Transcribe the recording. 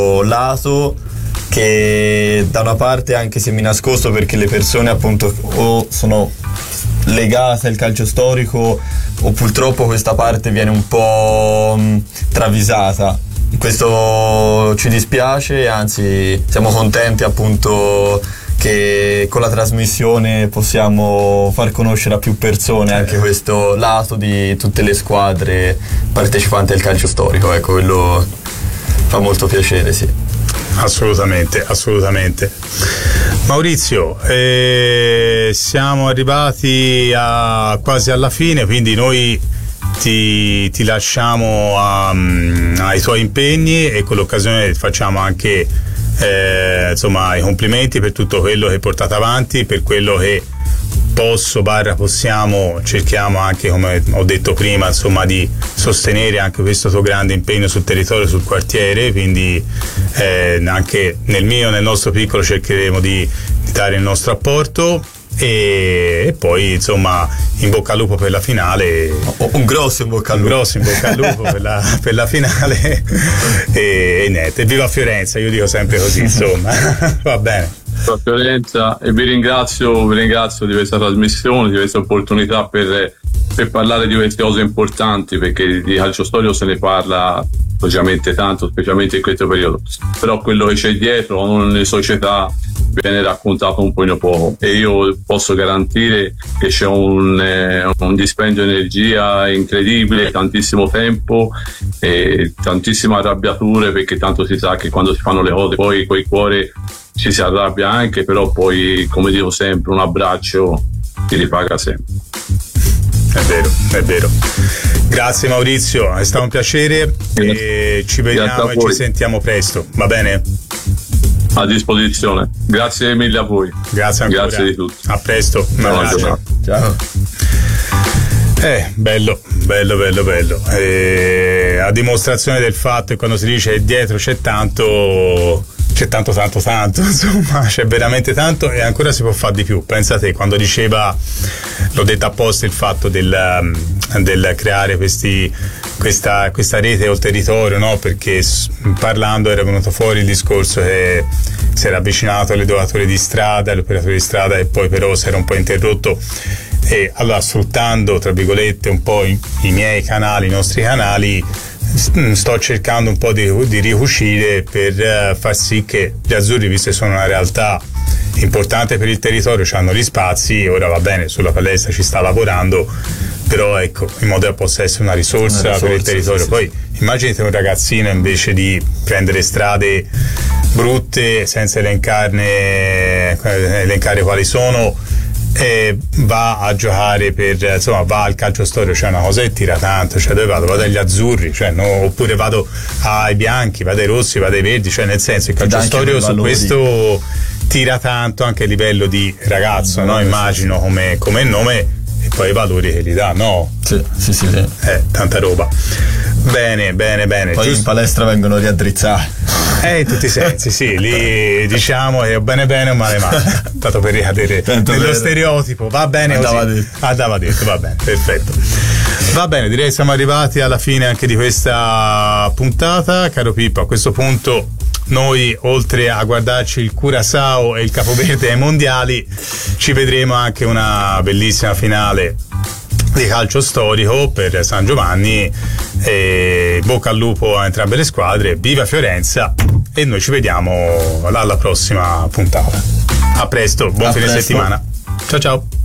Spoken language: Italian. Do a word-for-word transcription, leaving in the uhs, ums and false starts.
lato che da una parte anche semi-nascosto, perché le persone appunto o sono legate al calcio storico o purtroppo questa parte viene un po' mh, travisata. Questo ci dispiace, anzi siamo contenti appunto che con la trasmissione possiamo far conoscere a più persone anche questo lato di tutte le squadre partecipanti al calcio storico. Ecco, quello fa molto piacere, sì. Assolutamente, assolutamente. Maurizio, eh, siamo arrivati a, quasi alla fine, quindi noi ti, ti lasciamo a, ai tuoi impegni e con l'occasione facciamo anche eh, insomma i complimenti per tutto quello che hai portato avanti, per quello che posso barra possiamo cerchiamo anche, come ho detto prima, insomma di sostenere anche questo tuo grande impegno sul territorio, sul quartiere, quindi eh, anche nel mio, nel nostro piccolo cercheremo di, di dare il nostro apporto e, e poi insomma in bocca al lupo per la finale, un grosso in bocca al lupo, un grosso in bocca al lupo per, la, per la finale e, e niente, viva Fiorenza, io dico sempre così, insomma. Va bene. A Fiorenza, e vi ringrazio, vi ringrazio di questa trasmissione, di questa opportunità per, per parlare di queste cose importanti, perché di calcio storico se ne parla logicamente tanto, specialmente in questo periodo, però quello che c'è dietro nelle società viene raccontato un po' poco, e io posso garantire che c'è un, eh, un dispendio di energia incredibile, tantissimo tempo e tantissime arrabbiature, perché tanto si sa che quando si fanno le cose poi col cuore ci si arrabbia anche, però poi, come dico sempre, un abbraccio ti ripaga sempre. È vero, è vero. Grazie Maurizio, è stato un piacere e ci vediamo e ci sentiamo presto, va bene? A disposizione, grazie mille a voi. Grazie ancora. Grazie di tutto. A presto. Ciao. Ciao. Eh, bello, bello, bello, bello. Eh, a dimostrazione del fatto che quando si dice dietro c'è tanto, c'è tanto, tanto, tanto, insomma, c'è veramente tanto e ancora si può fare di più. Pensate, quando diceva, l'ho detto apposta, il fatto del, del creare questi, questa, questa rete o territorio, no? Perché parlando era venuto fuori il discorso che si era avvicinato all'educatore di strada, all'operatore di strada e poi però si era un po' interrotto. E allora, sfruttando tra virgolette un po' i, i miei canali, i nostri canali, sto cercando un po' di, di riuscire per uh, far sì che gli azzurri, visto che sono una realtà importante per il territorio, hanno gli spazi. Ora va bene, sulla palestra ci sta lavorando, però ecco, in modo che possa essere una risorsa, una risorsa per il territorio. Sì, poi sì. Immaginate un ragazzino, invece di prendere strade brutte senza elencarne elencare quali sono, e va a giocare per, insomma, va al calcio storico, cioè una cosa che tira tanto, cioè dove vado? Vado agli azzurri, cioè no, oppure vado ai bianchi, vado ai rossi, vado ai verdi, cioè nel senso il calcio storico su questo tira tanto anche a livello di ragazzo, no? Immagino come, come nome e poi i valori che gli dà, no? Sì, sì, sì, sì. Eh, tanta roba. Bene, bene, bene. Poi Giusto? In palestra vengono riaddrizzati. Eh, in tutti i sensi, sì, lì diciamo che bene bene o male male, tanto per ricadere Tanto nello per... stereotipo, va bene andava così. detto. Andava detto, va bene, perfetto. Va bene, direi che siamo arrivati alla fine anche di questa puntata, caro Pippo. A questo punto noi, oltre a guardarci il Curaçao e il Capoverde ai mondiali, ci vedremo anche una bellissima finale di calcio storico per San Giovanni. E bocca al lupo a entrambe le squadre, viva Fiorenza, e noi ci vediamo alla prossima puntata. A presto, buon a fine presto. settimana, ciao ciao.